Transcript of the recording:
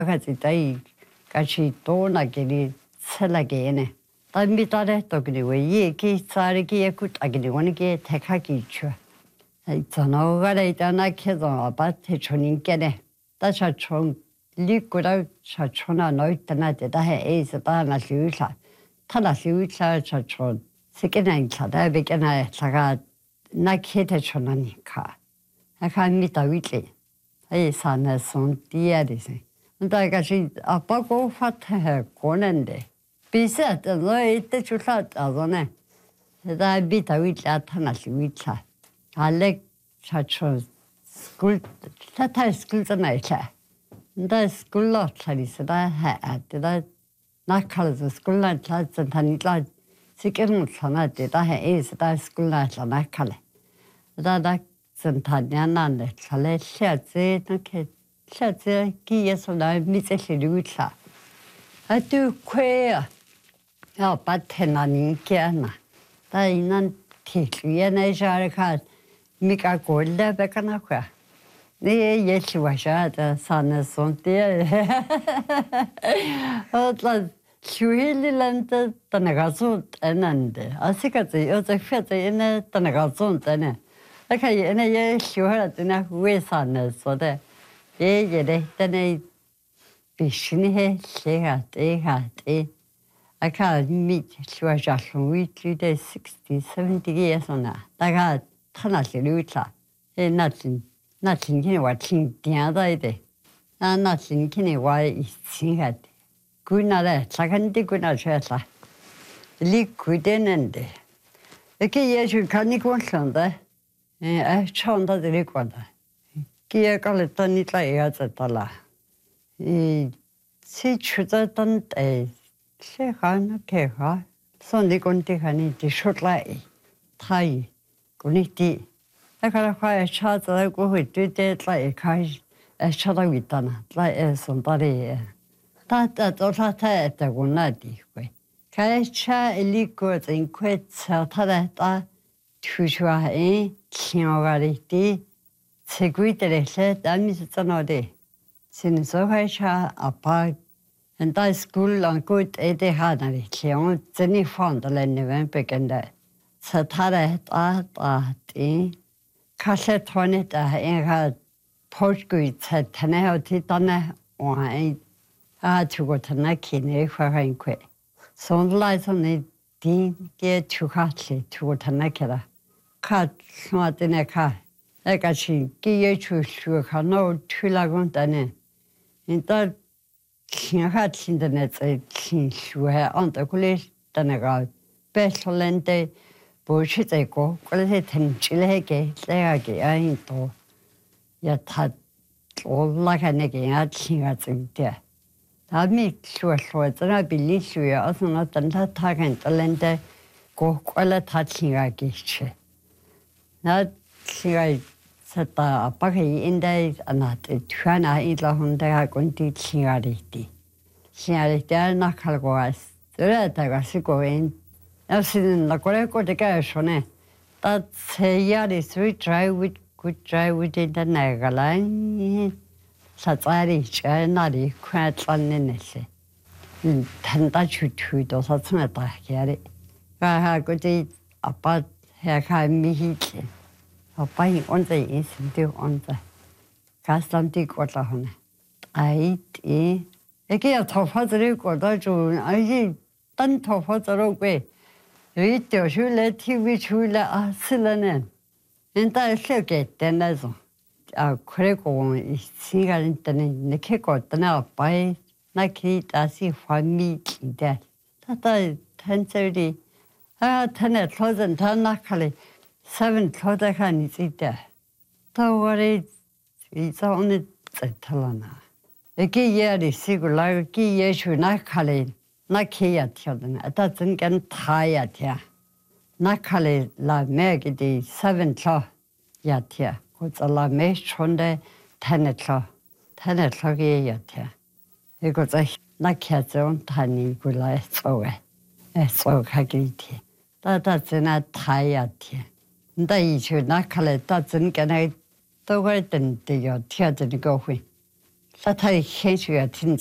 같이 다이 같이 도나기리 살라게네 담비다래 또그리 왜 얘기 살기에 굿하기리 원게 택하기 줘 저너가래 있다나 캐도 아파트 촌인께네 다샤촌 리꾸라 샤촌아 너있다나 대다해 에이스다 나 시우사 타나 시우사 샤촌 세계는 차다 베게나 차가 나 캐대 촌하니까 아카미다 위리 이 산에 손 디야리세 다가시 아빠고 파트해 고는데 비슷해 너 이때 출사하잖아 다 비다 위라 타나시 위차 알렉 차초 스쿨 타타 스쿨잖아 이제 나 스쿨로 차리스다 하다 나칼스 스쿨라 차선 다니라 시계는 전화되다 해 에스다 스쿨라 전화칼래 다다 선타냐나네 차례 셔지 이렇게 셔지 기에서 나 미세시루차 아주 쾌야 야 바테나니께나 다 이난 티리에네 자르카 미카 골다 베카나카 네 예시와샤다 산에 손티에 어tlα 슈힐란데 타나가소 에난데 아시카지 어제 페제네 타나가소 때네 아까 얘네 얘 쉬어라더나 회사는 소대 얘들이 때네 비신해 제가 대하대 아까 미 쉬어자서 위치대 60, 70예서나 다가 타나시루차 나친 나친이 와친 디아다이데 나친이 와 있으니까 그날에 작은데 그날 셔서 리쿠데는데 이렇게 예술 가니고 왔는데 처음 다 드리고 왔다. 기억을 떠니까 해야겠더라. 이 시추졌던 때 시간을 개가 손리건데 가니 디쇼라이 타이 군이디 내가 과에 찾아고 그때 때 가이 찾아고 있다나 때 손다리 다다 사타했다고 나디 왜 가이차 일리고 인쾌차 타다다 투슈아에 키어가리티 세구이들에서 담미스잖아데 신소하샤 아파 엔다 스쿨 안고 에데 하나리 키어 제니 펀들레네 베겐데 사타다다티 카세토네다 에가 포스구이 차타네어티 떠나 와이 주고타나 키네 화하인쾌 손라이선이 딘게 추가치 주고타나 캐라 카 스마트네 카 내가 신기에 주슈가 너 튀라곤다네 인터 키하친데네 친슈해 언더kul레 다네가 베슬렌데 보시되고 그래서 템칠해게 세하게 아인도 야타 올라가네게 아치가 진짜 다음에 수어서잖아 빌리슈야 어서나 단타 타간 떨렌데 고깔라 타치가게 치 나 치가 섰다 아빠가 인데 아나테 튀어나 이라 혼자가 건디 치가리티 치가리티 나칼고 왔어 그래다가 시고인 나시는 나고래고 되게 손에 다 세야리 스윗 드라이브 굿 드라이브 된다 나가라니 사자리 제나리 쾌찬네네세 단다 주투도 사츠나다 해야리 가하고지 아빠 해가 미히지 아빠이 언제 있는데 언제 가스람티 거다 하네 아이티 이게 더파들이 거다 좀 아이 딴 더파들고 이때 줄래 TV 줄래 아슬라는 인다 세게 때나서 그리고 이 시간 때는 이렇게 거다나 아빠이 나키 다시 화미인데 다다 탄절이 타네 터전 타나칼이 7 터다간 있다 더월이 이서 오늘 탈라나 이게 예리 시골라 기 예수 나칼이 나키야 튀어드나 다든간 타야 튀야 나칼이 라 매기디 7 터 야튀야 고잘라 매촌데 타네 터게 야튀야 이거 자 나키야좀 타니 굴라 소에 소가기티 다다즈나 타야티 나 이주 나칼에 다든간에 또갈 땐데요 튀어드는 거 휘 Så tar jeg kjensel til